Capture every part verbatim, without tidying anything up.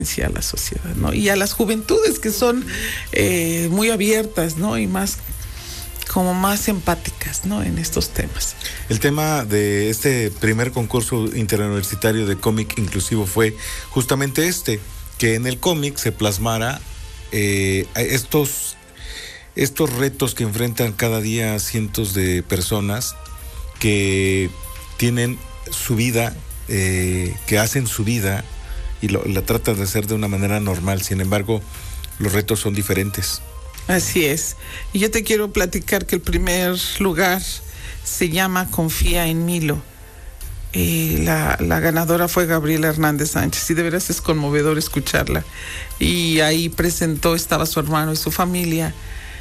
a la sociedad, ¿no? Y a las juventudes que son eh, muy abiertas, ¿no? Y más, como más empáticas, ¿no? En estos temas. El tema de este primer concurso interuniversitario de cómic inclusivo fue justamente este, que en el cómic se plasmara eh, estos, estos retos que enfrentan cada día cientos de personas que tienen su vida, eh, que hacen su vida y lo, la tratan de hacer de una manera normal. Sin embargo, los retos son diferentes. Así es. Y yo te quiero platicar que el primer lugar se llama Confía en Milo. Eh, la, la ganadora fue Gabriela Hernández Sánchez y de veras es conmovedor escucharla. Y ahí presentó, estaba su hermano y su familia,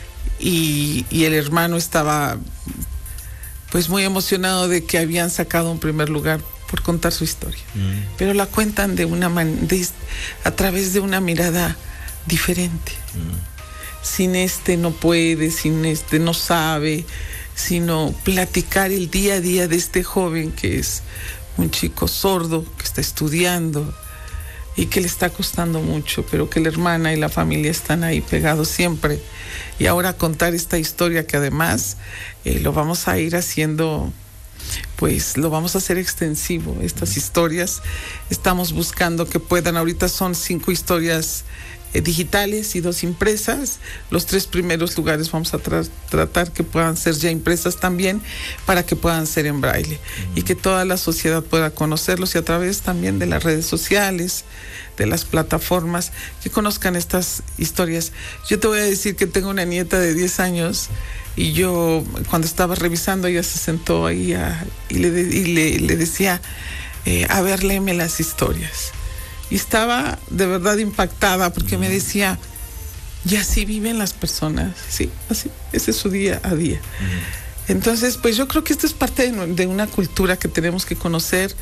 y, y el hermano estaba pues muy emocionado de que habían sacado un primer lugar por contar su historia. Mm. Pero la cuentan de una man- de, a través de una mirada diferente. Mm. Sin este no puede, sin este no sabe, sino platicar el día a día de este joven que es un chico sordo, que está estudiando y que le está costando mucho, pero que la hermana y la familia están ahí pegados siempre. Y ahora contar esta historia que además eh, lo vamos a ir haciendo, pues lo vamos a hacer extensivo, estas historias. Estamos buscando que puedan, ahorita son cinco historias eh, digitales y dos impresas. Los tres primeros lugares vamos a tra- tratar que puedan ser ya impresas también, para que puedan ser en braille, uh-huh. y que toda la sociedad pueda conocerlos, y a través también de las redes sociales, de las plataformas, que conozcan estas historias. Yo te voy a decir que tengo una nieta de diez años, y yo cuando estaba revisando, ella se sentó ahí a, y, le, de, y le, le decía, eh, a ver, léeme las historias. Y estaba de verdad impactada porque uh-huh. me decía, y así viven las personas, sí, así, ese es su día a día. Uh-huh. Entonces, pues yo creo que esto es parte de, de una cultura que tenemos que conocer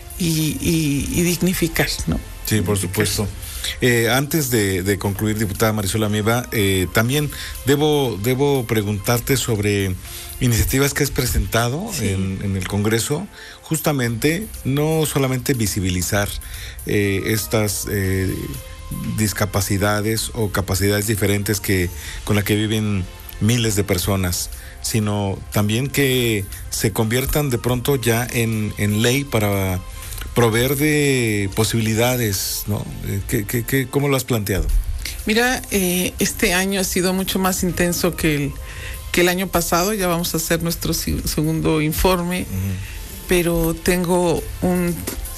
y, y, y dignificar, ¿no? Sí, por supuesto. Eh, antes de, de concluir, diputada Marisol Amieva, eh, también debo, debo preguntarte sobre iniciativas que has presentado sí. en, en el Congreso, justamente, no solamente visibilizar eh, estas eh, discapacidades o capacidades diferentes que con las que viven miles de personas, sino también que se conviertan de pronto ya en, en ley para proveer de posibilidades, ¿no? ¿Qué, qué, qué, ¿Cómo lo has planteado? Mira, eh, este año ha sido mucho más intenso que el, que el año pasado. Ya vamos a hacer nuestro segundo informe, uh-huh. pero tengo un,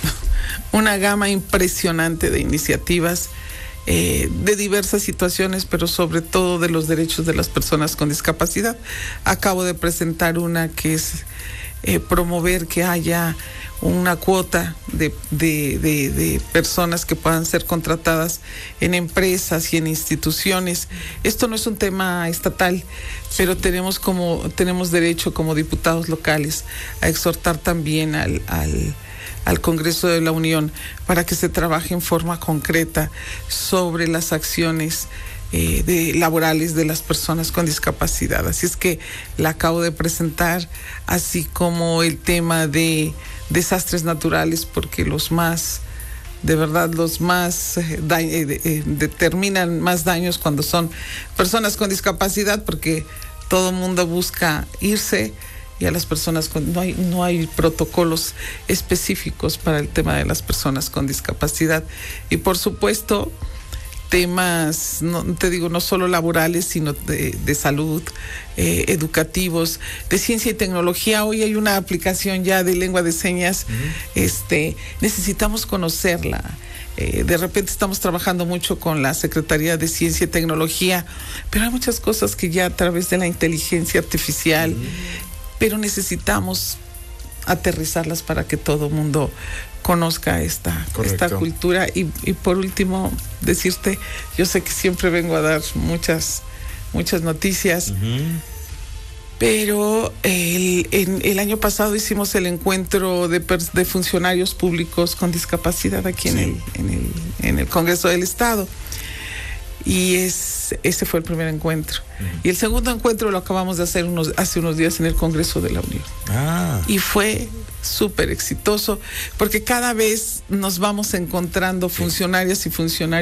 una gama impresionante de iniciativas eh, de diversas situaciones, pero sobre todo de los derechos de las personas con discapacidad. Acabo de presentar una que es eh, promover que haya una cuota de, de, de, de personas que puedan ser contratadas en empresas y en instituciones. Esto no es un tema estatal, pero tenemos como tenemos derecho como diputados locales a exhortar también al, al, al Congreso de la Unión para que se trabaje en forma concreta sobre las acciones eh, de, laborales de las personas con discapacidad. Así es que la acabo de presentar, así como el tema de desastres naturales, porque los más, de verdad, los más eh, da, eh, eh, determinan más daños cuando son personas con discapacidad, porque todo el mundo busca irse, y a las personas con, no hay, no hay protocolos específicos para el tema de las personas con discapacidad. Y por supuesto, temas, no te digo, no solo laborales, sino de, de salud, eh, educativos, de ciencia y tecnología. Hoy hay una aplicación ya de lengua de señas, uh-huh. este, necesitamos conocerla. Eh, de repente estamos trabajando mucho con la Secretaría de Ciencia y Tecnología, pero hay muchas cosas que ya a través de la inteligencia artificial, uh-huh. pero necesitamos aterrizarlas para que todo mundo conozca esta, esta cultura. Y, y por último, decirte, yo sé que siempre vengo a dar muchas, muchas noticias, uh-huh. pero el, en, el año pasado hicimos el encuentro de, de funcionarios públicos con discapacidad aquí sí. en, el, en, el, en el Congreso del Estado. Y es, ese fue el primer encuentro. Uh-huh. Y el segundo encuentro lo acabamos de hacer unos, hace unos días en el Congreso de la Unión. Ah. Y fue súper exitoso, porque cada vez nos vamos encontrando funcionarias y funcionarios